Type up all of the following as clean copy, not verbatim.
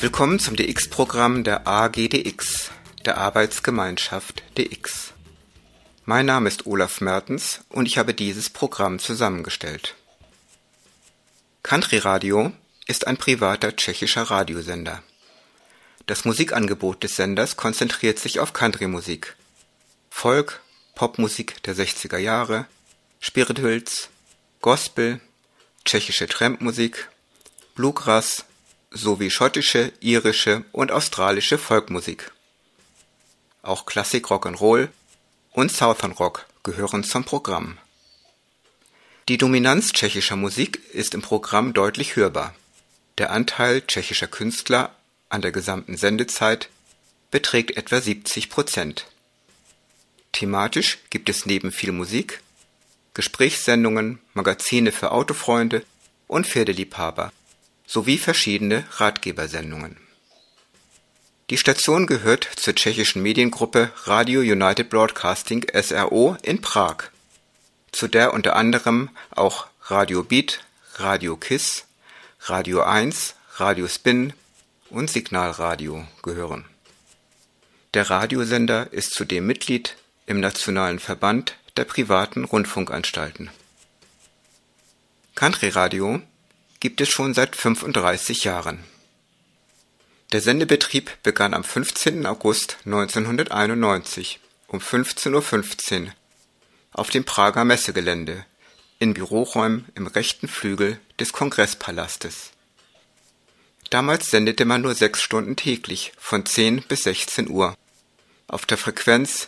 Willkommen zum DX-Programm der AGDX, der Arbeitsgemeinschaft DX. Mein Name ist Olaf Mertens und ich habe dieses Programm zusammengestellt. Country Radio ist ein privater tschechischer Radiosender. Das Musikangebot des Senders konzentriert sich auf Country-Musik, Folk, Popmusik der 60er Jahre, Spirituals, Gospel, tschechische Trampmusik, Bluegrass sowie schottische, irische und australische Folkmusik. Auch Klassik, Rock'n'Roll und Southern Rock gehören zum Programm. Die Dominanz tschechischer Musik ist im Programm deutlich hörbar. Der Anteil tschechischer Künstler an der gesamten Sendezeit beträgt etwa 70%. Thematisch gibt es neben viel Musik Gesprächssendungen, Magazine für Autofreunde und Pferdeliebhaber sowie verschiedene Ratgebersendungen. Die Station gehört zur tschechischen Mediengruppe Radio United Broadcasting SRO in Prag, zu der unter anderem auch Radio Beat, Radio KISS, Radio 1, Radio Spin und Signalradio gehören. Der Radiosender ist zudem Mitglied im Nationalen Verband der privaten Rundfunkanstalten. Country Radio gibt es schon seit 35 Jahren. Der Sendebetrieb begann am 15. August 1991 um 15:15 Uhr auf dem Prager Messegelände in Büroräumen im rechten Flügel des Kongresspalastes. Damals sendete man nur 6 Stunden täglich von 10 bis 16 Uhr auf der Frequenz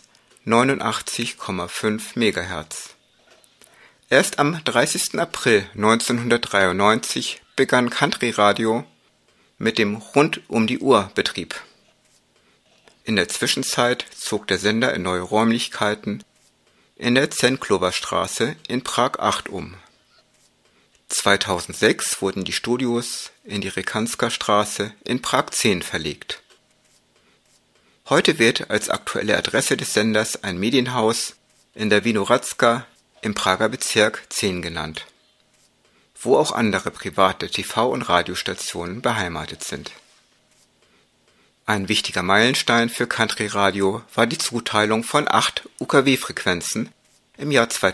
89,5 MHz. Erst am 30. April 1993 begann Country Radio mit dem Rund-um-die-Uhr-Betrieb. In der Zwischenzeit zog der Sender in neue Räumlichkeiten in der Zenklova-Straße in Prag 8 um. 2006 wurden die Studios in die Rekanska-Straße in Prag 10 verlegt. Heute wird als aktuelle Adresse des Senders ein Medienhaus in der Vinohradska im Prager Bezirk 10 genannt, wo auch andere private TV- und Radiostationen beheimatet sind. Ein wichtiger Meilenstein für Country Radio war die Zuteilung von 8 UKW-Frequenzen im Jahr 2006